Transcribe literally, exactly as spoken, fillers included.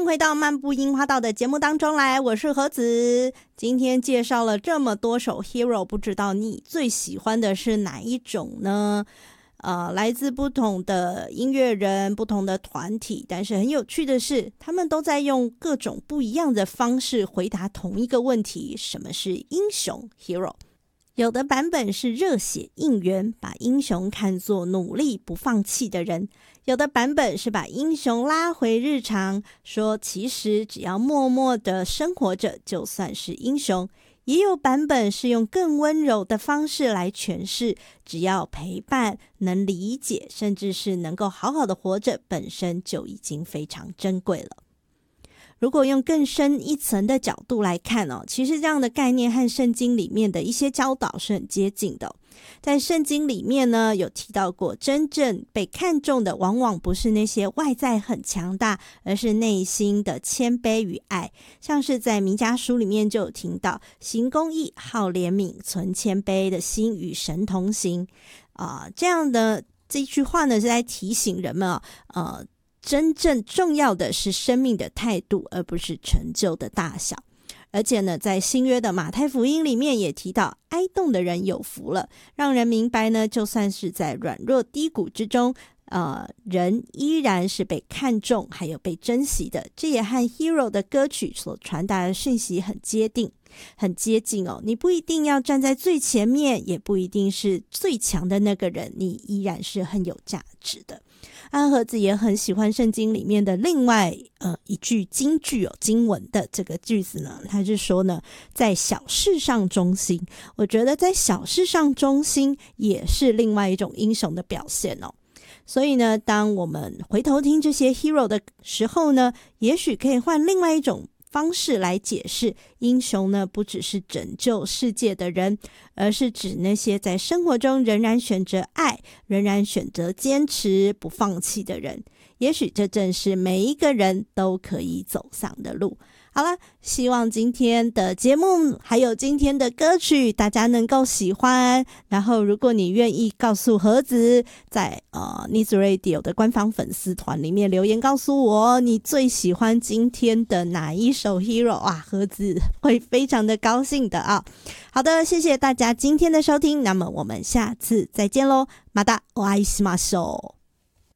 迎回到漫步樱花道的节目当中来，我是何子。今天介绍了这么多首 Hero， 不知道你最喜欢的是哪一种呢？呃，来自不同的音乐人，不同的团体，但是很有趣的是，他们都在用各种不一样的方式回答同一个问题：什么是英雄 Hero？有的版本是热血应援，把英雄看作努力不放弃的人；有的版本是把英雄拉回日常，说其实只要默默的生活着就算是英雄；也有版本是用更温柔的方式来诠释，只要陪伴、能理解，甚至是能够好好的活着，本身就已经非常珍贵了。如果用更深一层的角度来看哦，其实这样的概念和圣经里面的一些教导是很接近的哦。在圣经里面呢，有提到过，真正被看重的往往不是那些外在很强大，而是内心的谦卑与爱。像是在弥迦书里面就有听到，行公义、好怜悯、存谦卑的心，与神同行。啊、呃，这样的这句话呢，是在提醒人们啊，呃。真正重要的是生命的态度，而不是成就的大小。而且呢，在新约的马太福音里面也提到，哀恸的人有福了，让人明白呢，就算是在软弱低谷之中，呃，人依然是被看重，还有被珍惜的。这也和 Hero 的歌曲所传达的讯息很接近。很接近哦，你不一定要站在最前面，也不一定是最强的那个人，你依然是很有价值的。安和子也很喜欢圣经里面的另外呃一句金句哦，经文的这个句子呢，他是说呢，在小事上忠心。我觉得在小事上忠心也是另外一种英雄的表现哦。所以呢，当我们回头听这些 Hero 的时候呢，也许可以换另外一种方式来解释，英雄呢不只是拯救世界的人，而是指那些在生活中仍然选择爱，仍然选择坚持不放弃的人。也许这正是每一个人都可以走上的路。好了，希望今天的节目还有今天的歌曲大家能够喜欢。然后如果你愿意告诉盒子，在呃 Needs Radio 的官方粉丝团里面留言告诉我你最喜欢今天的哪一首 Hero 啊，盒子会非常的高兴的啊。好的，谢谢大家今天的收听，那么我们下次再见咯。またお会いしましょう。